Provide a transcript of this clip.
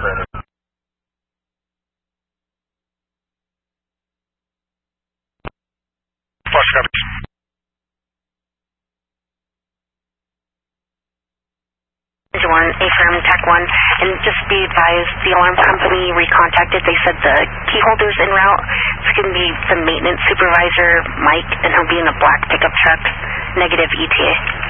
One, A-Firm Tech 1, and just be advised, the alarm company recontacted. They said the key holder's en route. It's going to be the maintenance supervisor, Mike, and he'll be in a black pickup truck, negative ETA.